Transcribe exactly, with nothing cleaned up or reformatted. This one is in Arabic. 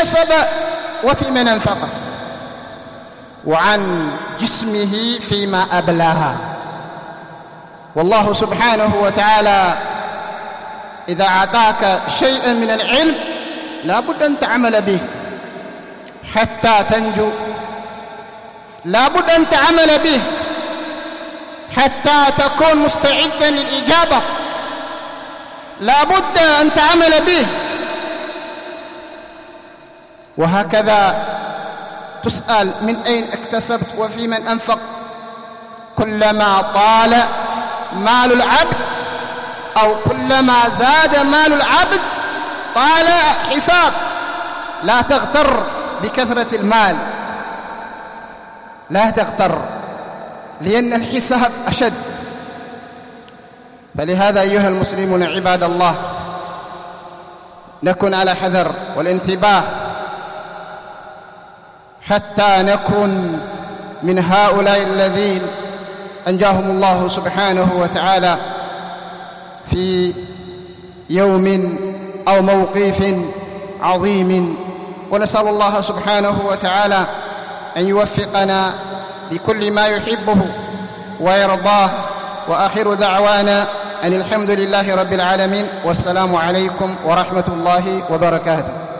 كسب وفيما أنفق، وعن جسمه فيما أبلاها. والله سبحانه وتعالى إذا أعطاك شيئا من العلم لا بد أن تعمل به حتى تنجو، لا بد أن تعمل به حتى تكون مستعدا للإجابة، لا بد أن تعمل به. وهكذا تسأل من أين اكتسبت وفي من أنفق. كلما طال مال العبد أو كلما زاد مال العبد طال حساب. لا تغتر بكثرة المال، لا تغتر، لأن الحساب أشد. فلهذا أيها المسلمون عباد الله نكن على حذر والانتباه حتى نكون من هؤلاء الذين أنجاهم الله سبحانه وتعالى في يوم أو موقف عظيم. ونسأل الله سبحانه وتعالى أن يوفقنا لكل ما يحبه ويرضاه. وآخر دعوانا أن الحمد لله رب العالمين، والسلام عليكم ورحمة الله وبركاته.